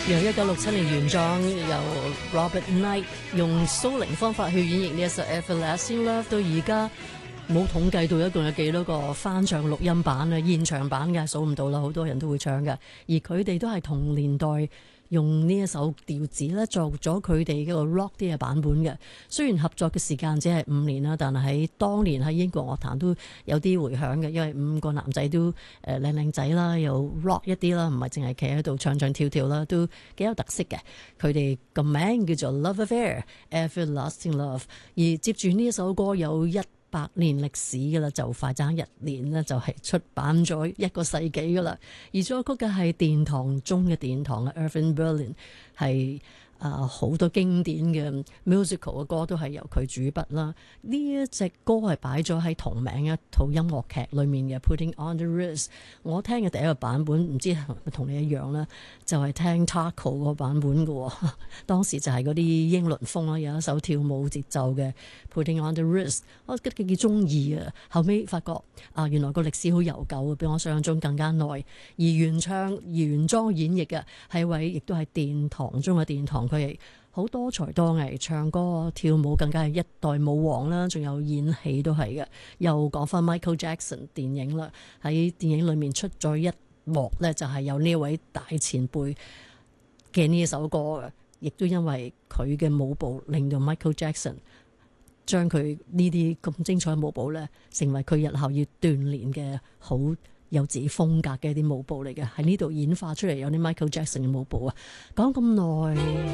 由1967年原裝，由 Robert Knight 用蘇寧方法去演繹呢一首 Everlasting Love， 到而家冇統計到一共有幾多個翻唱錄音版啊，現場版嘅數唔到啦，好多人都會唱嘅，而佢哋都係同年代用呢一首調子咧作咗佢哋嗰個 rock 啲嘅版本嘅。雖然合作嘅時間只係5年啦，但係喺當年喺英國樂壇都有啲迴響嘅，因為5個男仔都靚靚仔啦，又 rock 一啲啦，唔係淨係企喺度唱唱跳跳啦，都幾有特色嘅。佢哋個名叫做 Love Affair Everlasting Love， 而接住呢一首歌有100年歷史㗎啦，就快爭1年呢，就係出版咗1個世紀㗎啦。而作曲嘅係殿堂中嘅殿堂啊 Irving Berlin， 係好多經典嘅 musical 嘅歌都係由佢主筆啦。呢一隻歌係擺咗喺同名一套音樂劇裏面嘅 Putting on the Ritz。我聽嘅第一個版本唔知係咪同你一樣啦，就係聽 Taco 個版本嘅。當時就係嗰啲英倫風啦，有一首跳舞節奏嘅 Putting on the Ritz， 我覺得幾中意啊。後尾發覺原來個歷史好悠久嘅，比我想象中更加耐。而原裝演繹嘅係一位亦都係殿堂中嘅殿堂，佢係好多才多藝，唱歌跳舞更加係一代舞王啦，仲有演戲都係嘅。又講翻 Michael Jackson 電影啦，喺電影裏面出咗一幕呢，就係有呢位大前輩嘅呢一首歌嘅，亦都因為佢嘅舞步令到 Michael Jackson 將佢呢啲咁精彩嘅舞步呢，成為佢日後要鍛鍊嘅好有自己風格嘅一啲舞步嚟嘅，喺呢度演化出嚟有啲 Michael Jackson 嘅舞步啊。講咁耐。